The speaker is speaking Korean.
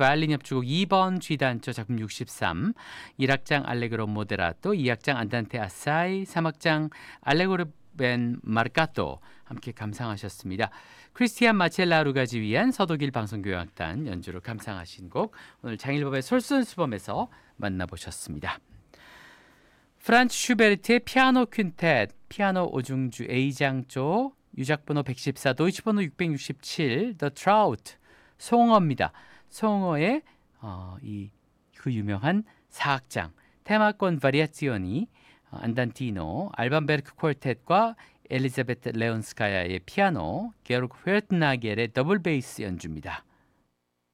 바이올린 협주곡 2번 G단조 작품 63, 1악장 알레그로 모데라토, 2악장 안단테 아사이, 3악장 알레고로 벤 마르카토 함께 감상하셨습니다. 크리스티안 마첼라 루가지 위한 서도길 방송교향악단 연주로 감상하신 곡 오늘 장일법의 솔선수범에서 만나보셨습니다. 프란츠 슈베르트의 피아노 퀸텟, 피아노 오중주 A장조, 유작번호 114, 도이치번호 667, The Trout, 송어입니다. 송어의 그 유명한 4악장, 테마권 바리아치오니, 안단티노, 알반 베르크 콜텟과 엘리자베트 레온스카야의 피아노, 게르크 헤르트나겔의 더블 베이스 연주입니다.